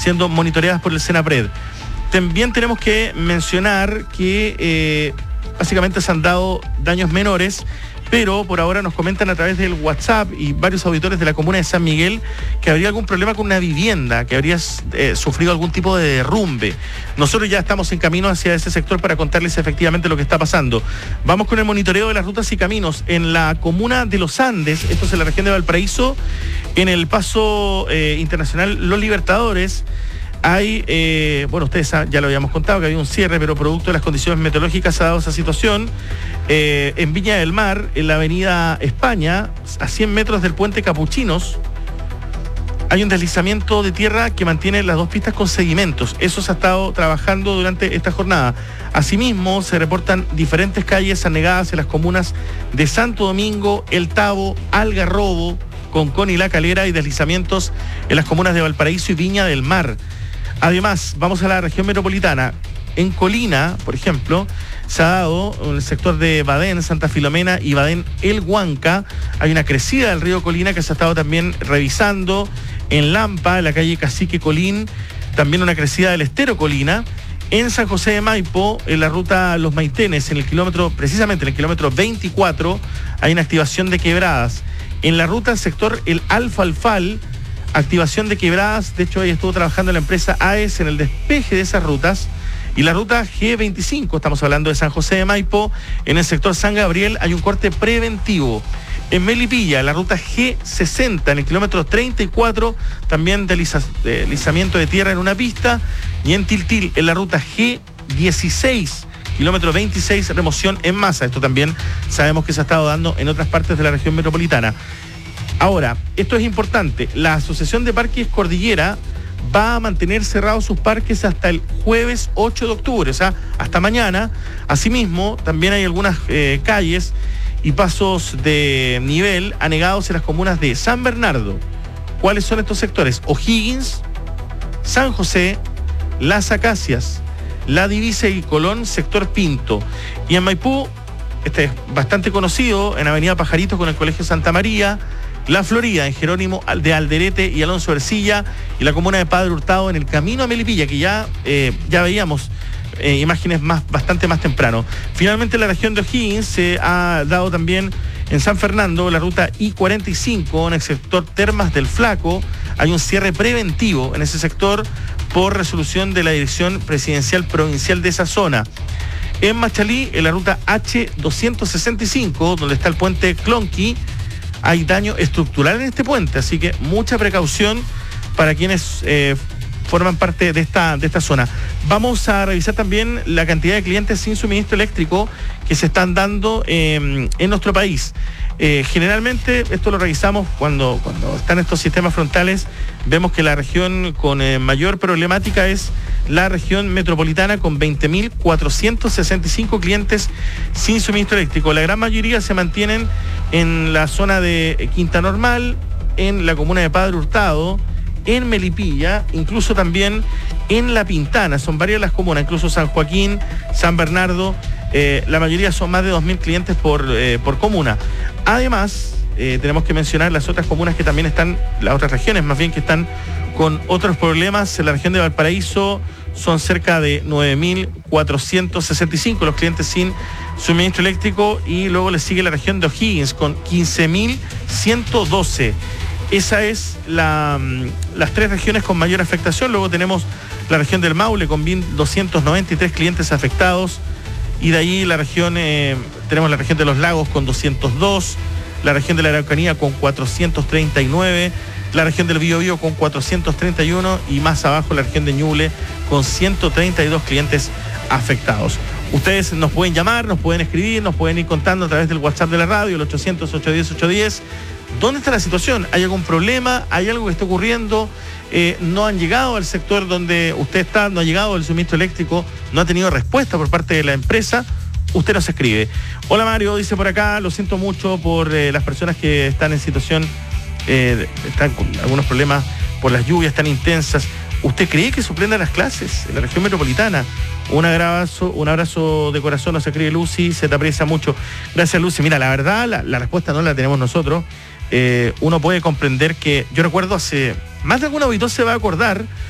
siendo monitoreadas por el Senapred. También tenemos que mencionar que básicamente se han dado daños menores, pero por ahora nos comentan a través del WhatsApp y varios auditores de la comuna de San Miguel que habría algún problema con una vivienda, que habría sufrido algún tipo de derrumbe. Nosotros ya estamos en camino hacia ese sector para contarles efectivamente lo que está pasando. Vamos con el monitoreo de las rutas y caminos. En la comuna de Los Andes, esto es en la región de Valparaíso, en el paso internacional Los Libertadores, hay, ustedes ya lo habíamos contado, que había un cierre, pero producto de las condiciones meteorológicas se ha dado esa situación. En Viña del Mar, en la avenida España, a 100 metros del puente Capuchinos, hay un deslizamiento de tierra que mantiene las dos pistas con sedimentos. Eso se ha estado trabajando durante esta jornada. Asimismo, se reportan diferentes calles anegadas en las comunas de Santo Domingo, El Tabo, Algarrobo, Concón y La Calera, y deslizamientos en las comunas de Valparaíso y Viña del Mar. Además, vamos a la región metropolitana. En Colina, por ejemplo, se ha dado en el sector de Badén, Santa Filomena y Badén El Huanca, hay una crecida del río Colina que se ha estado también revisando. En Lampa, en la calle Cacique Colín, también una crecida del estero Colina. En San José de Maipo, en la ruta Los Maitenes, precisamente en el kilómetro 24, hay una activación de quebradas. En la ruta sector El Alfalfal, activación de quebradas. De hecho, ahí estuvo trabajando la empresa AES en el despeje de esas rutas. Y la ruta G25, estamos hablando de San José de Maipo, en el sector San Gabriel hay un corte preventivo. En Melipilla, la ruta G60, en el kilómetro 34, también deslizamiento de tierra en una pista. Y en Tiltil, en la ruta G16, kilómetro 26, remoción en masa. Esto también sabemos que se ha estado dando en otras partes de la región metropolitana. Ahora, esto es importante, la Asociación de Parques Cordillera va a mantener cerrados sus parques hasta el jueves 8 de octubre, o sea, hasta mañana. Asimismo, también hay algunas calles y pasos de nivel anegados en las comunas de San Bernardo. ¿Cuáles son estos sectores? O'Higgins, San José, Las Acacias, La Divisa y Colón, sector Pinto. Y en Maipú, este es bastante conocido, en Avenida Pajaritos con el Colegio Santa María, La Florida, en Jerónimo de Alderete y Alonso Ercilla, y la comuna de Padre Hurtado en el camino a Melipilla, que ya veíamos imágenes bastante más temprano. Finalmente, la región de O'Higgins se ha dado también en San Fernando, la ruta I-45, en el sector Termas del Flaco. Hay un cierre preventivo en ese sector por resolución de la Dirección Presidencial Provincial de esa zona. En Machalí, en la ruta H-265, donde está el puente Clonqui, hay daño estructural en este puente, así que mucha precaución para quienes forman parte de esta zona. Vamos a revisar también la cantidad de clientes sin suministro eléctrico que se están dando en nuestro país. Generalmente, esto lo revisamos cuando están estos sistemas frontales, vemos que la región con mayor problemática es la región metropolitana, con 20.465 clientes sin suministro eléctrico. La gran mayoría se mantienen en la zona de Quinta Normal, en la comuna de Padre Hurtado, en Melipilla, incluso también en La Pintana. Son varias las comunas, incluso San Joaquín, San Bernardo. La mayoría son más de 2.000 clientes por comuna. Además, tenemos que mencionar las otras comunas que también están, las otras regiones más bien, que están con otros problemas. En la región de Valparaíso son cerca de 9.465 los clientes sin suministro eléctrico, y luego le sigue la región de O'Higgins con 15.112. Esa es las tres regiones con mayor afectación. Luego tenemos la región del Maule con 1.293 clientes afectados, y de ahí tenemos la región de los Lagos con 202, la región de la Araucanía con 439, la región del Biobío con 431, y más abajo la región de Ñuble con 132 clientes afectados. Ustedes nos pueden llamar, nos pueden escribir, nos pueden ir contando a través del WhatsApp de la radio, el 800-810-810. ¿Dónde está la situación? ¿Hay algún problema? ¿Hay algo que está ocurriendo? ¿No han llegado al sector donde usted está? ¿No ha llegado el suministro eléctrico? ¿No ha tenido respuesta por parte de la empresa? Usted nos escribe. Hola Mario, dice por acá, lo siento mucho por las personas que están en situación, están con algunos problemas por las lluvias tan intensas. ¿Usted cree que suspendan las clases en la región metropolitana? Un abrazo de corazón, nos escribe Lucy, se te aprecia mucho. Gracias, Lucy. Mira, la verdad, la respuesta no la tenemos nosotros. Uno puede comprender que, yo recuerdo hace, más de algún auditor se va a acordar,